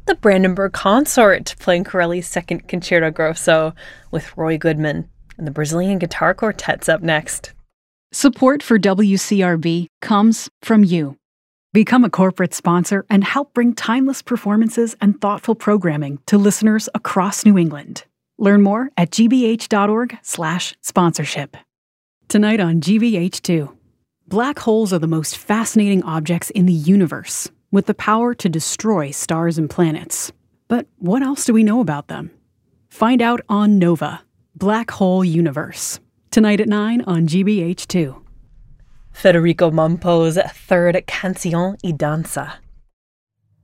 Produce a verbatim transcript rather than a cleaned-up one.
the Brandenburg Consort playing Corelli's second Concerto Grosso with Roy Goodman. And the Brazilian Guitar Quartet's up next. Support for W C R B comes from you. Become a corporate sponsor and help bring timeless performances and thoughtful programming to listeners across New England. Learn more at gbh.org slash sponsorship. Tonight on G B H two. Black holes are the most fascinating objects in the universe, with the power to destroy stars and planets. But what else do we know about them? Find out on Nova, Black Hole Universe. Tonight at nine on G B H two. Federico Mompo's third Canción y Danza.